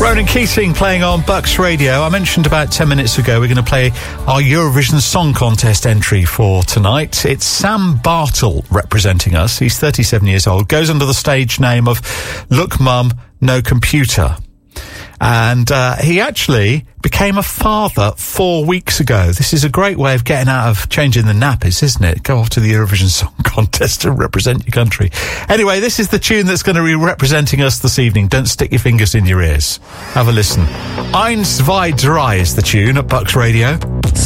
Ronan Keating playing on Bucks Radio. I mentioned about 10 minutes ago we're going to play our Eurovision Song Contest entry for tonight. It's Sam Bartle representing us. He's 37 years old, goes under the stage name of Look Mum, No Computer. And he actually became a father 4 weeks ago. This is a great way of getting out of changing the nappies, isn't it? Go off to the Eurovision Song Contest and represent your country. Anyway, this is the tune that's going to be representing us this evening. Don't stick your fingers in your ears. Have a listen. Eins, zwei, drei is the tune at Bucks Radio.